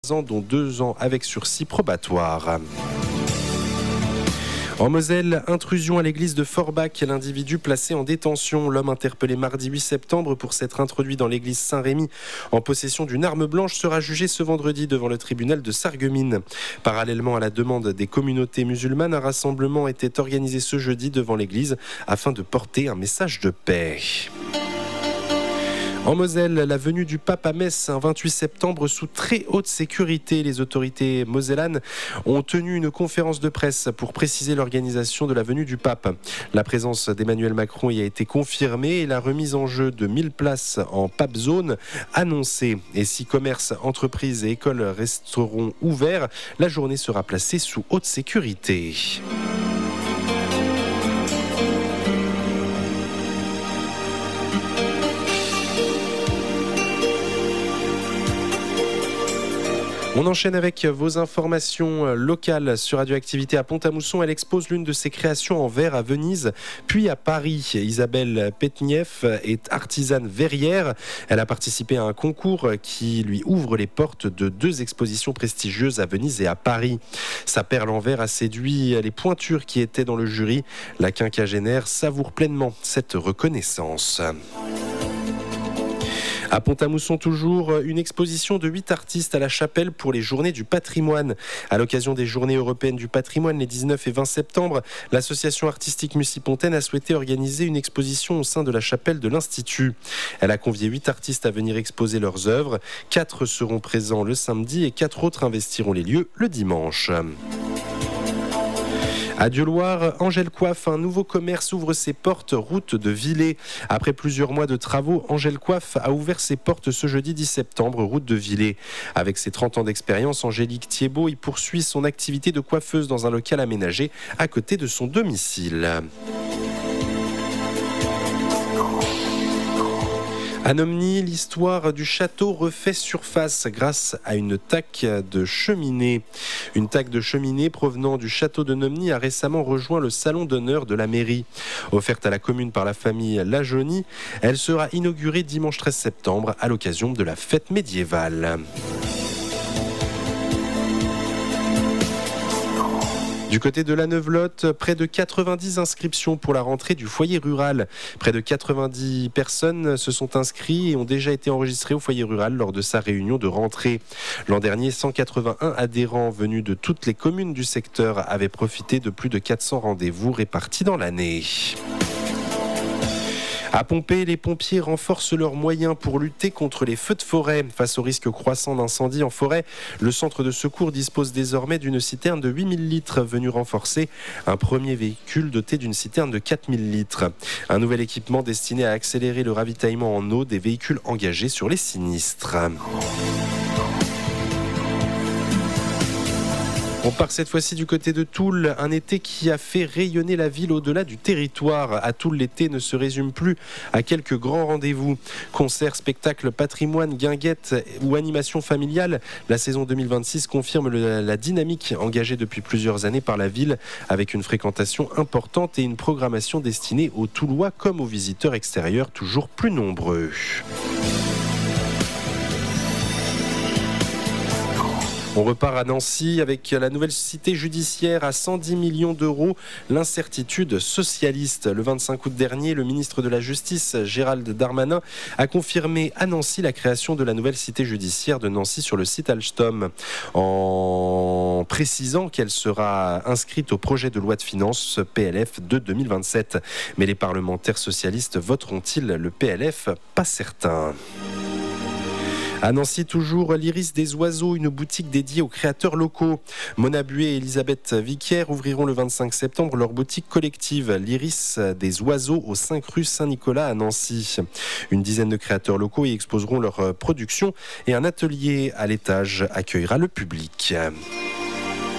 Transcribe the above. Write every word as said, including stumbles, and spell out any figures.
ans, dont deux ans avec sursis probatoire. En Moselle, intrusion à l'église de Forbach. L'individu placé en détention. L'homme interpellé mardi huit septembre pour s'être introduit dans l'église Saint-Rémy en possession d'une arme blanche sera jugé ce vendredi devant le tribunal de Sarreguemines. Parallèlement à la demande des communautés musulmanes, un rassemblement était organisé ce jeudi devant l'église afin de porter un message de paix. En Moselle, la venue du pape à Metz un vingt-huit septembre sous très haute sécurité. Les autorités mosellanes ont tenu une conférence de presse pour préciser l'organisation de la venue du pape. La présence d'Emmanuel Macron y a été confirmée et la remise en jeu de mille places en pape zone annoncée. Et si commerces, entreprises et écoles resteront ouverts, la journée sera placée sous haute sécurité. On enchaîne avec vos informations locales sur Radioactivité à Pont-à-Mousson. Elle expose l'une de ses créations en verre à Venise, puis à Paris. Isabelle Petnieff est artisane verrière. Elle a participé à un concours qui lui ouvre les portes de deux expositions prestigieuses à Venise et à Paris. Sa perle en verre a séduit les pointures qui étaient dans le jury. La quinquagénaire savoure pleinement cette reconnaissance. À Pont-à-Mousson toujours, une exposition de huit artistes à la chapelle pour les Journées du patrimoine. À l'occasion des Journées européennes du patrimoine, les dix-neuf et vingt septembre, l'association artistique Mussy-Pontaine a souhaité organiser une exposition au sein de la chapelle de l'Institut. Elle a convié huit artistes à venir exposer leurs œuvres. Quatre seront présents le samedi et quatre autres investiront les lieux le dimanche. À Dieuloir, Angèle Coiffe, un nouveau commerce ouvre ses portes route de Villers. Après plusieurs mois de travaux, Angèle Coiffe a ouvert ses portes ce jeudi dix septembre, route de Villers. Avec ses trente ans d'expérience, Angélique Thiebaud y poursuit son activité de coiffeuse dans un local aménagé à côté de son domicile. À Nomny, l'histoire du château refait surface grâce à une taque de cheminée. Une taque de cheminée provenant du château de Nomny a récemment rejoint le salon d'honneur de la mairie. Offerte à la commune par la famille Lajoni, elle sera inaugurée dimanche treize septembre à l'occasion de la fête médiévale. Du côté de la Neuvelotte, près de quatre-vingt-dix inscriptions pour la rentrée du foyer rural. Près de quatre-vingt-dix personnes se sont inscrites et ont déjà été enregistrées au foyer rural lors de sa réunion de rentrée. L'an dernier, cent quatre-vingt-un adhérents venus de toutes les communes du secteur avaient profité de plus de quatre cents rendez-vous répartis dans l'année. À Pompée, les pompiers renforcent leurs moyens pour lutter contre les feux de forêt. Face au risque croissant d'incendie en forêt, le centre de secours dispose désormais d'une citerne de huit mille litres venue renforcer un premier véhicule doté d'une citerne de quatre mille litres. Un nouvel équipement destiné à accélérer le ravitaillement en eau des véhicules engagés sur les sinistres. On part cette fois-ci du côté de Toul, un été qui a fait rayonner la ville au-delà du territoire. À Toul, l'été ne se résume plus à quelques grands rendez-vous. Concerts, spectacles, patrimoine, guinguettes ou animations familiales. La saison deux mille vingt-six confirme le, la dynamique engagée depuis plusieurs années par la ville, avec une fréquentation importante et une programmation destinée aux Toulois comme aux visiteurs extérieurs toujours plus nombreux. On repart à Nancy avec la nouvelle cité judiciaire à cent dix millions d'euros. L'incertitude socialiste. Le vingt-cinq août dernier, le ministre de la Justice, Gérald Darmanin, a confirmé à Nancy la création de la nouvelle cité judiciaire de Nancy sur le site Alstom, en précisant qu'elle sera inscrite au projet de loi de finances P L F de deux mille vingt-sept. Mais les parlementaires socialistes voteront-ils le P L F ? Pas certain. À Nancy, toujours, l'Iris des oiseaux, une boutique dédiée aux créateurs locaux. Mona Buet et Elisabeth Viquière ouvriront le vingt-cinq septembre leur boutique collective, l'Iris des oiseaux, au cinq rue Saint-Nicolas à Nancy. Une dizaine de créateurs locaux y exposeront leur production et un atelier à l'étage accueillera le public.